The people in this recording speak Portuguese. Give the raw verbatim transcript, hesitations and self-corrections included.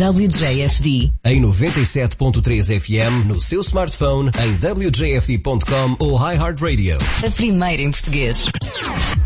W J F D. Em noventa e sete ponto três F M, no seu smartphone, em w j f d ponto com ou iHeartRadio. A primeira em português.